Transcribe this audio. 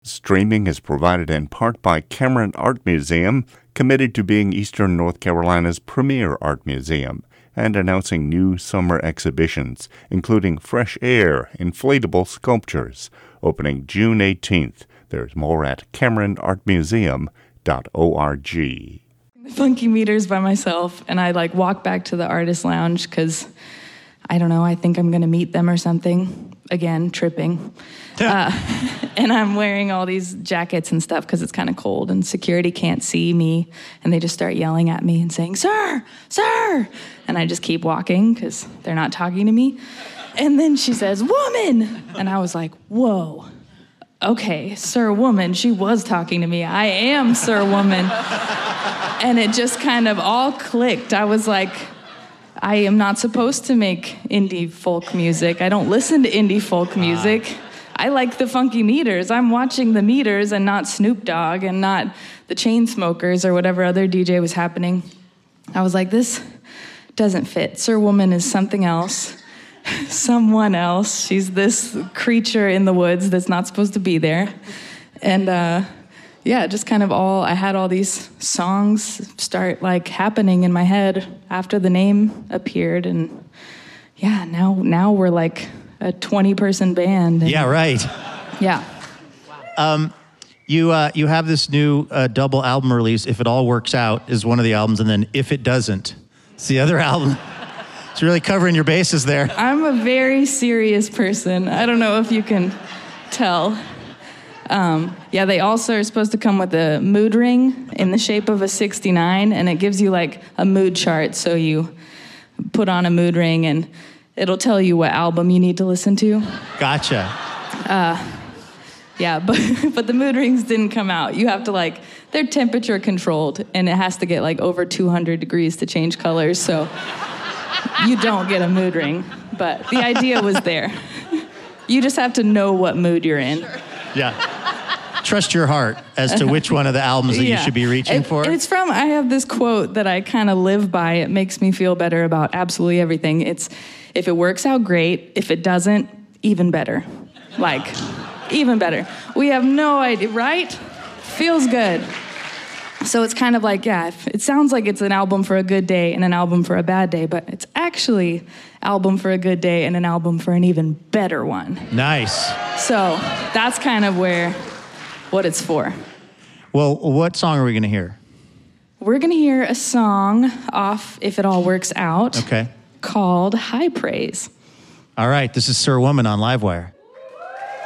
Streaming is provided in part by Cameron Art Museum, committed to being Eastern North Carolina's premier art museum, and announcing new summer exhibitions, including Fresh Air Inflatable Sculptures, opening June 18th. There's more at CameronArtMuseum.org. The Funky Meters by myself, and I walk back to the artist lounge because, I don't know, I think I'm going to meet them or something. Again, tripping. And I'm wearing all these jackets and stuff because it's kind of cold, and security can't see me, and they just start yelling at me and saying, "Sir, sir!" And I just keep walking because they're not talking to me. And then she says, "Woman!" And I was like, whoa. Okay, Sir Woman, she was talking to me. I am Sir Woman. And it just kind of all clicked. I was like, I am not supposed to make indie folk music. I don't listen to indie folk music. I like the Funky Meters. I'm watching the Meters and not Snoop Dogg and not the Chainsmokers or whatever other DJ was happening. I was like, this doesn't fit. Sir Woman is something else. Someone else. She's this creature in the woods that's not supposed to be there. And just kind of I had all these songs start happening in my head after the name appeared. And now we're like a 20-person band. Yeah, right. Yeah. You have this new double album release. If It All Works Out is one of the albums, and then If It Doesn't, it's the other album. It's really covering your bases there. I'm a very serious person. I don't know if you can tell. They also are supposed to come with a mood ring in the shape of a 69, and it gives you a mood chart. So you put on a mood ring, and it'll tell you what album you need to listen to. Gotcha. But the mood rings didn't come out. You have to they're temperature controlled, and it has to get over 200 degrees to change colors. So you don't get a mood ring, but the idea was there. You just have to know what mood you're in. Yeah. Trust your heart as to which one of the albums that you should be reaching for. It's I have this quote that I kind of live by. It makes me feel better about absolutely everything. It's, if it works out, great. If it doesn't, even better. Even better. We have no idea, right? Feels good. So it's kind of it sounds like it's an album for a good day and an album for a bad day, but it's actually album for a good day and an album for an even better one. Nice. So that's kind of what it's for. Well, what song are we going to hear? We're going to hear a song off If It All Works Out. Okay. Called High Praise. All right, this is Sir Woman on Livewire.